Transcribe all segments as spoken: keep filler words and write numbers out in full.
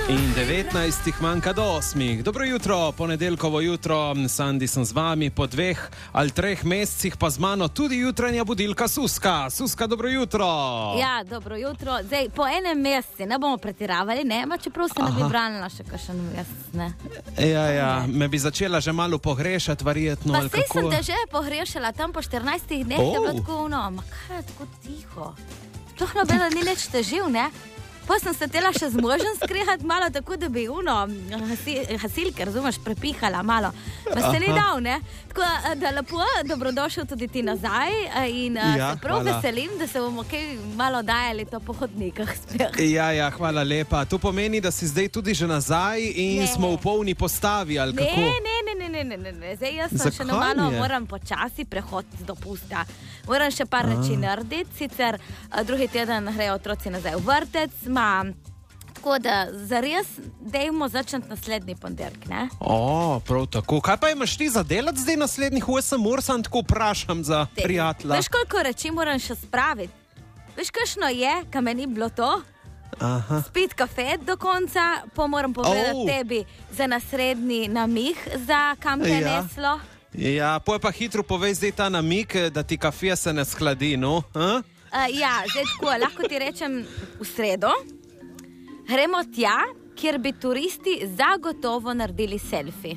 In devetnajstih manjka do osmih. Dobro jutro, ponedeljkovo jutro, Sandi sem z vami, po dveh ali treh mesecih pa z mano tudi jutranja budilka Suska. Suska, dobro jutro. Ja, dobro jutro. Zdaj, po enem mesecu, ne bomo pretiravali, ne, ma čeprav se ne bi branila še kakšen mesec, ne. Ja, ja, me bi začela že malo pogrešati, verjetno. Pa sej sem te že pogrešala, tam po štirinajstih dneh oh. je bilo tako, no, ma kaj je tako tiho? Sploh nobena ni nič težil, ne? Pa sem se tela še z možem skrihati malo, tako da bi uno, hasilke, razumeš, prepihala malo. Pa se ni dal, ne? Tako da lepo, dobrodošel tudi ti nazaj in ja, se prav hvala. Veselim, da se bomo kaj malo dajali to po hodnikah spet. Ja, ja, hvala lepa. To pomeni, da si zdaj tudi že nazaj in ne. Smo v polni postavi, ali ne, kako? Ne, ne, ne, ne, ne, ne, ne. Zdaj jaz sem še normalno, moram počasi prehod z dopusta. Moram še par reči narediti, sicer drugi teden grejo otroci nazaj v vrtec, ma, tako da zares dejmo začeti naslednji ponedeljek, ne? O, prav tako. Kaj pa imaš ti za delati zdaj naslednjih osem ur, sem tako vprašam za prijatelja. Veš, koliko reči moram še spraviti? Veš, kakšno je, kaj meni bilo to? Aha. Spit kafe do konca, pa moram povedati oh. tebi za naslednji namih, za kam te ja. neslo. Ja, poj pa hitro povej zdaj ta namik, da ti kafe se ne skladi, no? Uh, ja, zdaj tako, lahko ti rečem v sredo. Gremo tja, kjer bi turisti zagotovo naredili selfie.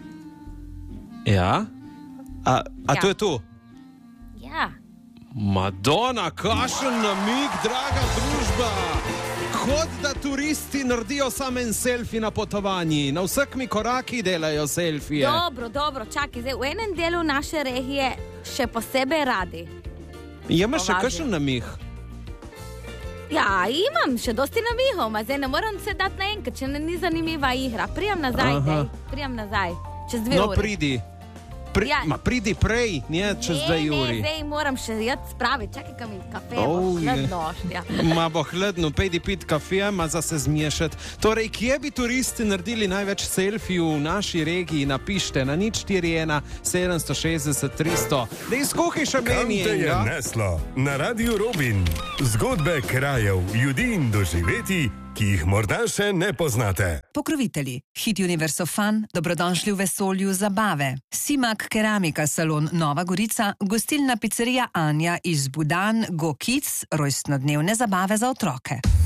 Ja? A, a ja. to je tu? Ja. Madonna, kakšen namik, draga družba! Kot da turisti naredijo samo en selfie na potovanji. Na vsakmi koraki delajo selfije. Dobro, dobro, čakaj, zdaj v enem delu naše regije še posebej radi. Imaš še kakšen namih? Ja, imam še dosti namihov, ma zdaj ne moram se dati na enkrat, če ne ni zanimiva igra. Prijam nazaj, dej, prijam nazaj, čez dve no, uri. No, pridi. Pri, ja. Ma pridi prej, nije čez dve uri. Ne, ne, zdaj moram še jad spraviti, čakaj, kam mi kafe oh, bo hladno. Ja. Ma bo hladno, pejdi pit kafe, ma za se zmiešati. Torej, kje bi turisti naredili največ selfij v naši regiji? Napište na nič štiri ena sedemsto šestdeset tristo. Da izkuhi še meni. Kam te je neslo? Na Radiu Robin. Zgodbe krajev, ljudi in doživeti, ki jih morda še ne poznate. Pokrovitelji. Hit Universo Fun, dobrodošli v vesolju zabave. Simak Keramika salon Nova Gorica, gostilna pizzerija Anja iz Budan, Go Kids, rojstnodnevne zabave za otroke.